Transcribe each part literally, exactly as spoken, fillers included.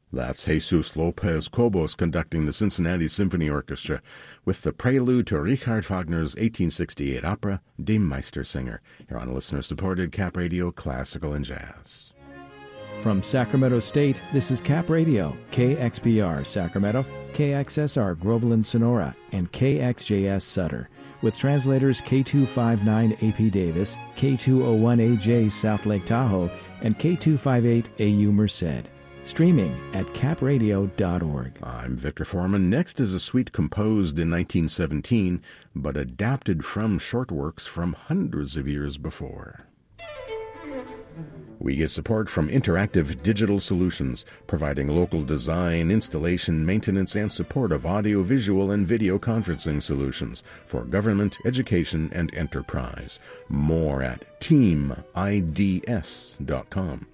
That's Jesus Lopez Cobos conducting the Cincinnati Symphony Orchestra with the prelude to Richard Wagner's eighteen sixty-eight opera, Die Meistersinger, here on listener-supported Cap Radio Classical and Jazz. From Sacramento State, this is Cap Radio, K X P R Sacramento, K X S R Groveland Sonora, and K X J S Sutter, with translators K two fifty-nine A P Davis, K two oh one A J South Lake Tahoe, and K two fifty-eight A U Merced. Streaming at cap radio dot org. I'm Victor Foreman. Next is a suite composed in nineteen seventeen, but adapted from short works from hundreds of years before. We get support from Interactive Digital Solutions, providing local design, installation, maintenance, and support of audio-visual and video conferencing solutions for government, education, and enterprise. More at team I D S dot com.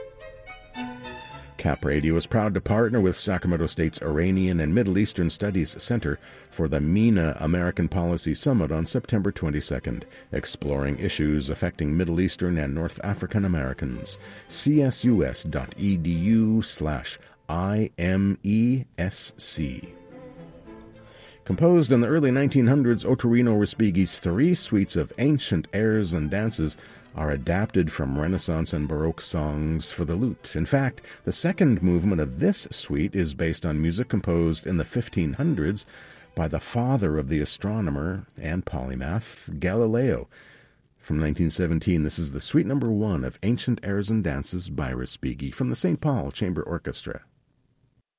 Cap Radio is proud to partner with Sacramento State's Iranian and Middle Eastern Studies Center for the MENA American Policy Summit on September twenty-second, exploring issues affecting Middle Eastern and North African Americans. C S U S dot E D U slash I M E S C. Composed in the early nineteen hundreds, Ottorino Respighi's three suites of ancient airs and dances are adapted from Renaissance and Baroque songs for the lute. In fact, the second movement of this suite is based on music composed in the fifteen hundreds by the father of the astronomer and polymath, Galileo. From nineteen seventeen, this is the suite number one of Ancient Airs and Dances by Respighi from the Saint Paul Chamber Orchestra.